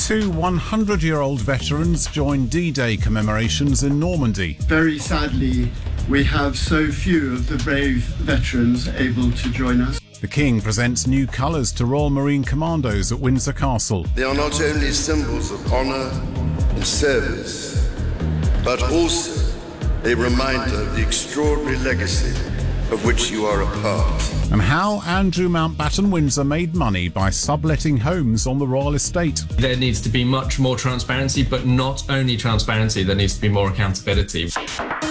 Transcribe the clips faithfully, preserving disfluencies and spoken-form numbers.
Two hundred-year-old veterans join D-Day commemorations in Normandy. Very sadly, we have so few of the brave veterans able to join us. The King presents new colours to Royal Marine Commandos at Windsor Castle. They are not only symbols of honour and service, but also a reminder of the extraordinary legacy of which you are a part. And how Andrew Mountbatten Windsor made money by subletting homes on the royal estate. There needs to be much more transparency, but not only transparency, there needs to be more accountability. This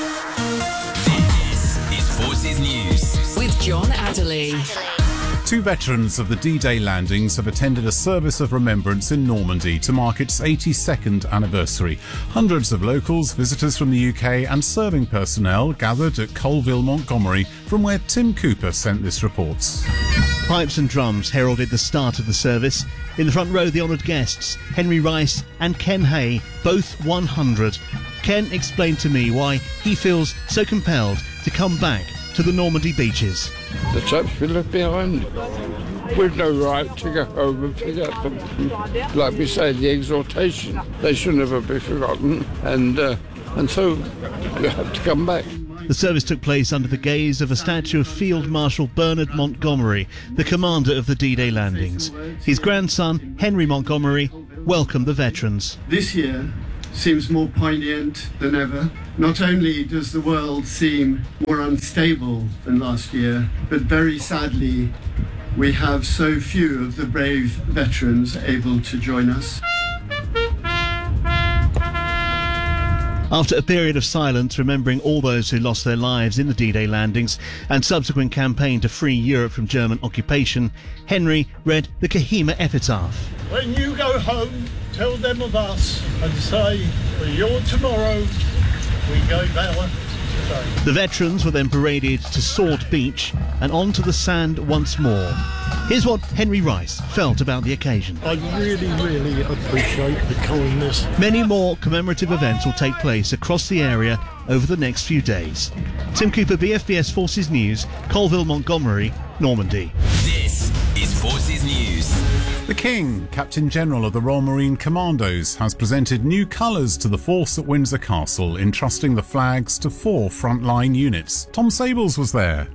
is Forces News with John Adderley. Two veterans of the D-Day landings have attended a service of remembrance in Normandy to mark its eighty-second anniversary. Hundreds of locals, visitors from the U K and serving personnel gathered at Colville, Montgomery, from where Tim Cooper sent this report. Pipes and drums heralded the start of the service. In the front row, the honoured guests, Henry Rice and Ken Hay, both one hundred. Ken explained to me why he feels so compelled to come back to the Normandy beaches. The chaps we left behind, we've no right to go home and forget them. Like we say, the exhortation, they should never be forgotten, and uh, and so you have to come back. The service took place under the gaze of a statue of Field Marshal Bernard Montgomery, the commander of the D-Day landings. His grandson, Henry Montgomery, welcomed the veterans. This year seems more poignant than ever. Not only does the world seem more unstable than last year, but very sadly, we have so few of the brave veterans able to join us. After a period of silence remembering all those who lost their lives in the D-Day landings and subsequent campaign to free Europe from German occupation, Henry read the Kohima epitaph. When you go home, tell them of us and say, for your tomorrow, we gave our today. The veterans were then paraded to Sword Beach and onto the sand once more. Here's what Henry Rice felt about the occasion. I really, really appreciate the kindness. Many more commemorative events will take place across the area over the next few days. Tim Cooper, B F B S Forces News, Colville, Montgomery, Normandy. This is Forces News. The King, Captain General of the Royal Marine Commandos, has presented new colours to the force at Windsor Castle, entrusting the flags to four frontline units. Tom Sables was there.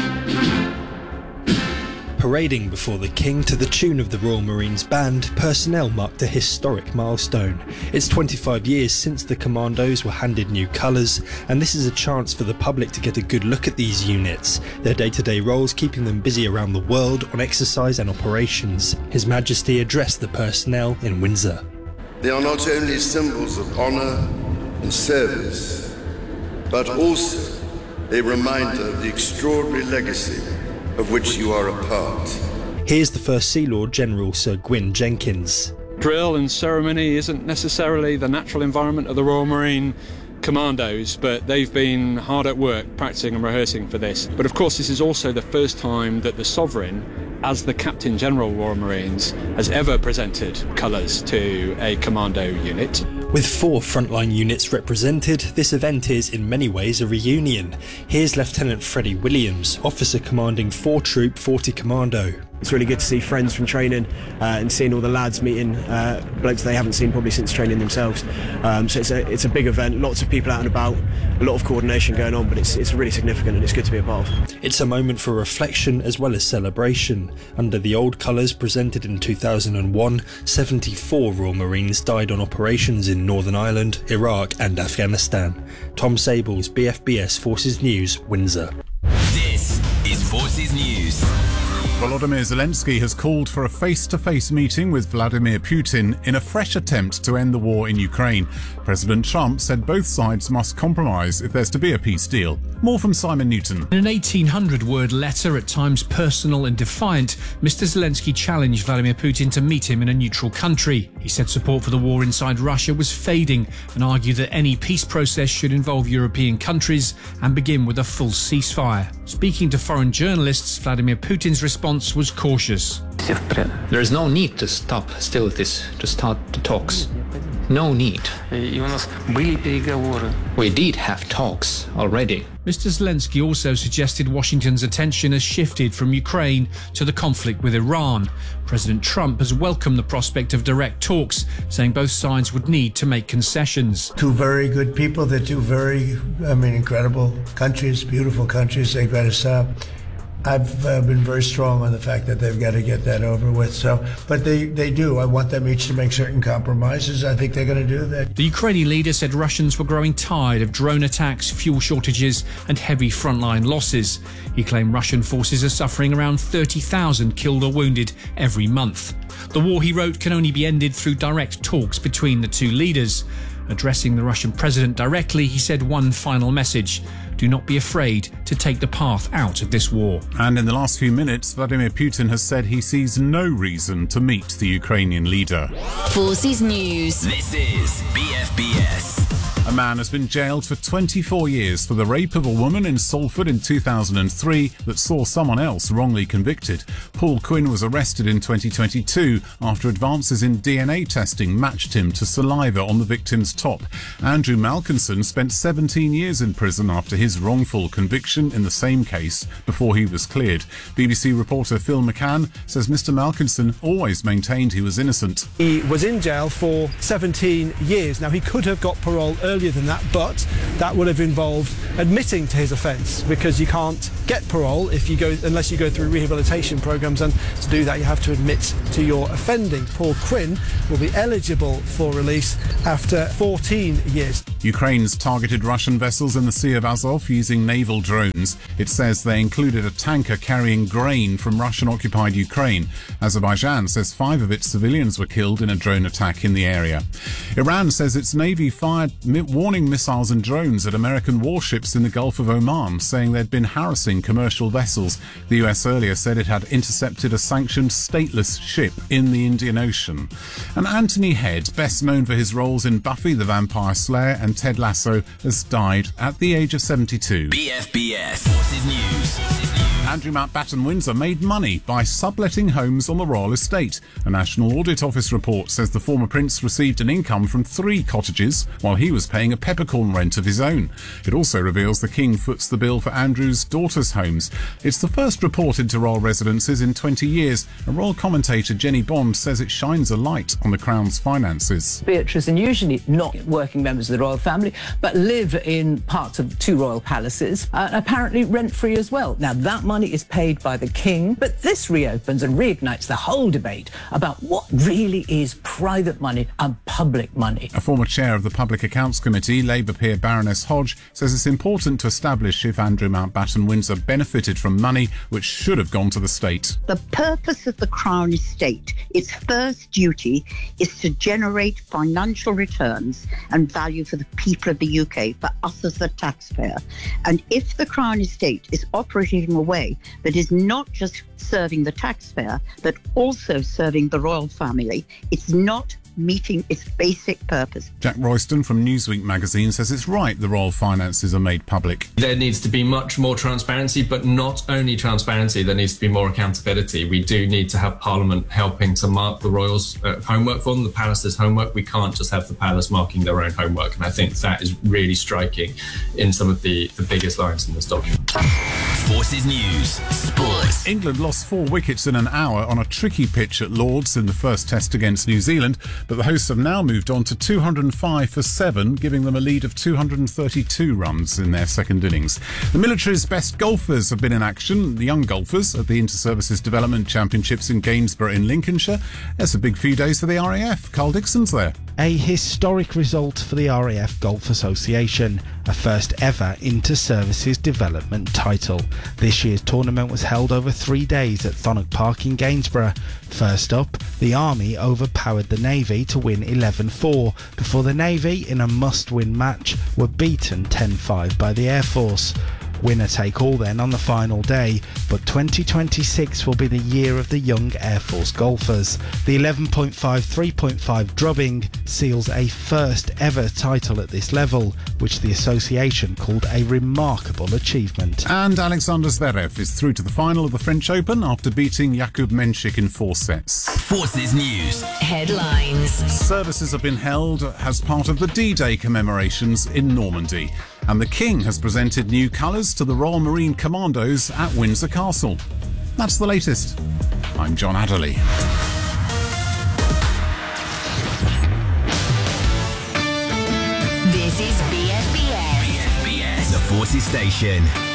Parading before the King to the tune of the Royal Marines Band, personnel marked a historic milestone. It's twenty-five years since the Commandos were handed new colours, and this is a chance for the public to get a good look at these units, their day-to-day roles keeping them busy around the world on exercise and operations. His Majesty addressed the personnel in Windsor. They are not only symbols of honour and service, but also a reminder of the extraordinary legacy of which you are a part. Here's the First Sea Lord General Sir Gwyn Jenkins. Drill and ceremony isn't necessarily the natural environment of the Royal Marine Commandos, but they've been hard at work practicing and rehearsing for this. But of course, this is also the first time that the Sovereign, as the Captain General Royal Marines, has ever presented colours to a commando unit. With four frontline units represented, this event is in many ways a reunion. Here's Lieutenant Freddie Williams, officer commanding four Troop forty Commando. It's really good to see friends from training uh, and seeing all the lads meeting uh, blokes they haven't seen probably since training themselves. Um, so it's a it's a big event, lots of people out and about, a lot of coordination going on, but it's it's really significant and it's good to be a part of. It's a moment for reflection as well as celebration. Under the old colours presented in two thousand one, seventy-four Royal Marines died on operations in Northern Ireland, Iraq and Afghanistan. Tom Sables, B F B S Forces News, Windsor. This is Forces News. Volodymyr Zelensky has called for a face-to-face meeting with Vladimir Putin in a fresh attempt to end the war in Ukraine. President Trump said both sides must compromise if there's to be a peace deal. More from Simon Newton. In an eighteen hundred word letter, at times personal and defiant, Mister Zelensky challenged Vladimir Putin to meet him in a neutral country. He said support for the war inside Russia was fading and argued that any peace process should involve European countries and begin with a full ceasefire. Speaking to foreign journalists, Vladimir Putin's response was cautious. There is no need to stop hostilities, to start the talks. No need. We did have talks already. Mister Zelensky also suggested Washington's attention has shifted from Ukraine to the conflict with Iran. President Trump has welcomed the prospect of direct talks, saying both sides would need to make concessions. Two very good people, they're two very, I mean, incredible countries, beautiful countries. They've got to stop. I've uh, been very strong on the fact that they've got to get that over with. So, but they, they do. I want them each to make certain compromises. I think they're going to do that. The Ukrainian leader said Russians were growing tired of drone attacks, fuel shortages and heavy frontline losses. He claimed Russian forces are suffering around thirty thousand killed or wounded every month. The war, he wrote, can only be ended through direct talks between the two leaders. Addressing the Russian president directly, he said one final message: do not be afraid to take the path out of this war. And in the last few minutes, Vladimir Putin has said he sees no reason to meet the Ukrainian leader. Forces News. This is B F B S. A man has been jailed for twenty-four years for the rape of a woman in Salford in two thousand three that saw someone else wrongly convicted. Paul Quinn was arrested in twenty twenty-two after advances in D N A testing matched him to saliva on the victim's top. Andrew Malkinson spent seventeen years in prison after his wrongful conviction in the same case before he was cleared. B B C reporter Phil McCann says Mister Malkinson always maintained he was innocent. He was in jail for seventeen years. Now, he could have got parole earlier than that, but that would have involved admitting to his offence, because you can't get parole if you go unless you go through rehabilitation programmes, and to do that you have to admit to your offending. Paul Quinn will be eligible for release after fourteen years. Ukraine's targeted Russian vessels in the Sea of Azov using naval drones. It says they included a tanker carrying grain from Russian-occupied Ukraine. Azerbaijan says five of its civilians were killed in a drone attack in the area. Iran says its navy fired warning missiles and drones at American warships in the Gulf of Oman, saying they'd been harassing commercial vessels. The U S earlier said it had intercepted a sanctioned stateless ship in the Indian Ocean. And Anthony Head, best known for his roles in Buffy the Vampire Slayer and Ted Lasso, has died at the age of seventy-two. B F B S Forces News. Andrew Mountbatten Windsor made money by subletting homes on the royal estate. A National Audit Office report says the former prince received an income from three cottages while he was paying a peppercorn rent of his own. It also reveals the king foots the bill for Andrew's daughter's homes. It's the first report into royal residences in twenty years. A royal commentator, Jenny Bond, says it shines a light on the Crown's finances. Beatrice, and usually not working members of the royal family, but live in parts of two royal palaces, uh, apparently rent-free as well. Now, that money is paid by the king, but this reopens and reignites the whole debate about what really is private money and public money. A former chair of the Public Accounts Committee, Labour peer Baroness Hodge, says it's important to establish if Andrew Mountbatten Windsor benefited from money which should have gone to the state. The purpose of the Crown Estate, its first duty, is to generate financial returns and value for the people of the U K, for us as the taxpayer. And if the Crown Estate is operating in a way that is not just serving the taxpayer, but also serving the royal family, it's not meeting its basic purpose. Jack Royston from Newsweek magazine says it's right the royal finances are made public. There needs to be much more transparency, but not only transparency, there needs to be more accountability. We do need to have Parliament helping to mark the royals' uh, homework for them, the palace's homework. We can't just have the palace marking their own homework, and I think that is really striking in some of the, the biggest lines in this document. Forces News Sports. England lost four wickets in an hour on a tricky pitch at Lords in the first test against New Zealand, but the hosts have now moved on to two hundred five for seven, giving them a lead of two hundred thirty-two runs in their second innings. The military's best golfers have been in action, the young golfers, at the Inter-Services Development Championships in Gainsborough in Lincolnshire. It's a big few days for the R A F. Carl Dixon's there. A historic result for the R A F Golf Association, a first ever Inter-Services Development title. This year's tournament was held over three days at Thonnock Park in Gainsborough. First up, the Army overpowered the Navy to win eleven four, before the Navy, in a must-win match, were beaten ten five by the Air Force. Winner take all then on the final day, but twenty twenty-six will be the year of the young Air Force golfers. The eleven point five three point five drubbing seals a first ever title at this level, which the association called a remarkable achievement. And Alexander Zverev is through to the final of the French Open after beating Jakub Menšik in four sets. Forces News Headlines. services have been held as part of the D-Day commemorations in Normandy, and the King has presented new colours to the Royal Marine Commandos at Windsor Castle. That's the latest. I'm John Adderley. This is B F B S. B F B S, the Forces Station.